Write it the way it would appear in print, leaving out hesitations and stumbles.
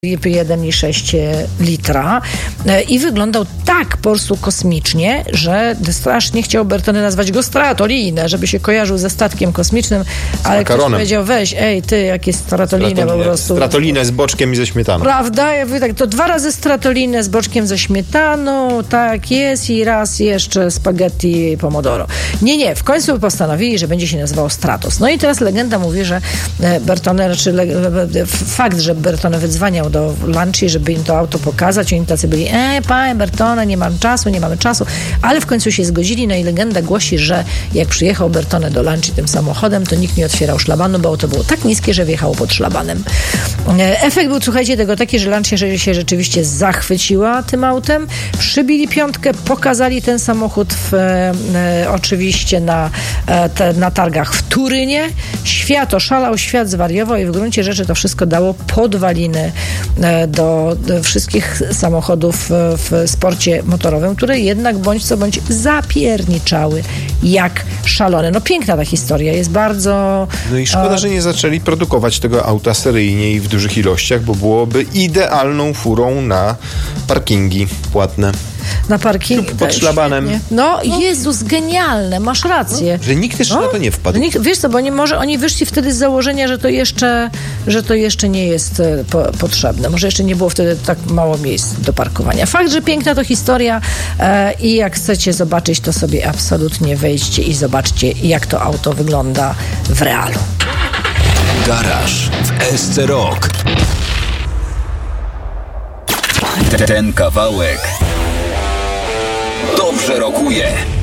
1,6 litra i wyglądał tak po prostu kosmicznie, że strasznie chciał Bertone nazwać go Stratolina, żeby się kojarzył ze statkiem kosmicznym, ale ktoś powiedział, weź, ty, jakie Stratolinę po prostu. Stratolinę z boczkiem i ze śmietaną. Prawda? Ja mówię tak, to 2 razy Stratolinę z boczkiem ze śmietaną, tak jest, i raz jeszcze spaghetti pomodoro. Nie, w końcu postanowili, że będzie się nazywał Stratos. No i teraz legenda mówi, że Bertone, fakt, że Bertone wydzwaniał do Lancia, żeby im to auto pokazać. Oni tacy byli, panie Bertone, nie mamy czasu, ale w końcu się zgodzili. No i legenda głosi, że jak przyjechał Bertone do Lancia tym samochodem, to nikt nie otwierał szlabanu, bo auto było tak niskie, że wjechało pod szlabanem. Efekt był, słuchajcie, tego taki, że Lancia się rzeczywiście zachwyciła tym autem. Przybili 5, pokazali ten samochód oczywiście na targach w Turynie. Świat oszalał, świat zwariował i w gruncie rzeczy to wszystko dało podwaliny do wszystkich samochodów w sporcie motorowym, które jednak bądź co bądź zapierniczały jak szalone. No piękna ta historia, jest bardzo... No i szkoda, że nie zaczęli produkować tego auta seryjnie i w dużych ilościach, bo byłoby idealną furą na parkingi płatne. Na parking pod szlabanem. No, Jezus, genialne, masz rację. Że nikt jeszcze na to nie wpadł. Wiesz co, bo oni wyszli wtedy z założenia, że to jeszcze nie jest potrzebne. Może jeszcze nie było wtedy tak mało miejsc do parkowania. Fakt, że piękna to historia i jak chcecie zobaczyć, to sobie absolutnie wejdźcie i zobaczcie, jak to auto wygląda w realu. Garaż w SC Rock. Ten kawałek dobrze rokuje.